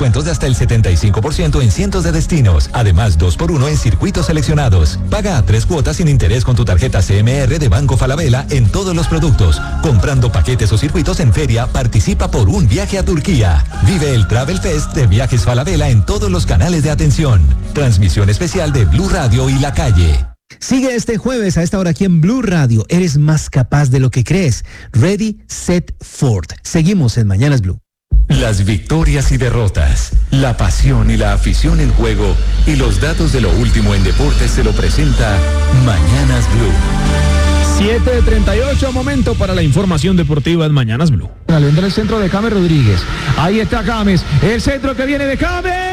descuentos de hasta el 75% en cientos de destinos. Además, 2x1 en circuitos seleccionados. Paga a 3 cuotas sin interés con tu tarjeta CMR de Banco Falabella en todos los productos. Comprando paquetes o circuitos en feria, participa por un viaje a Turquía. Vive el Travel Fest de Viajes Falabella en todos los canales de atención. Transmisión especial de Blue Radio y La Calle. Sigue este jueves a esta hora aquí en Blue Radio. Eres más capaz de lo que crees. Ready, Set, Ford. Seguimos en Mañanas Blue. Las victorias y derrotas, la pasión y la afición en juego y los datos de lo último en deportes se lo presenta Mañanas Blue. 7:38, momento para la información deportiva en Mañanas Blue. Entra el centro de James Rodríguez. Ahí está James. El centro que viene de James.